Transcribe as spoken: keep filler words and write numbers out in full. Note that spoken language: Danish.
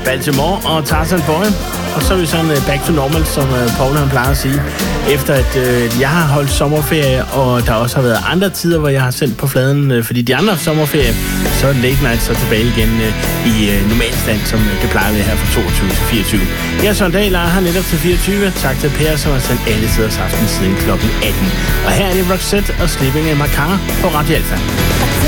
Baltimore og Tarzan Boy. Og så er vi sådan uh, back to normal, som uh, Paul han plejer at sige. Efter at uh, jeg har holdt sommerferie, og der også har været andre tider, hvor jeg har sendt på fladen, uh, fordi de andre sommerferie, så er Late Night så tilbage igen uh, i uh, normalstand, som uh, det plejer vi her fra toogtyve til fireogtyve. Jeg er Søren Dahl, og har netop til fireogtyve. Tak til Per, som har sendt alle tiders aften siden klokken atten. Og her er det Roxette og Sleeping in My Car på Radio Alfa.